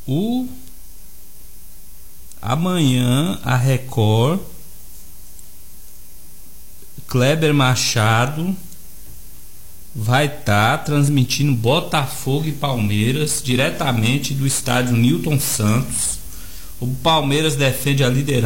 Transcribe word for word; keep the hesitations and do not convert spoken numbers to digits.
O amanhã a Record, Kleber Machado vai estar tá transmitindo Botafogo e Palmeiras diretamente do estádio Newton Santos. O Palmeiras defende a liderança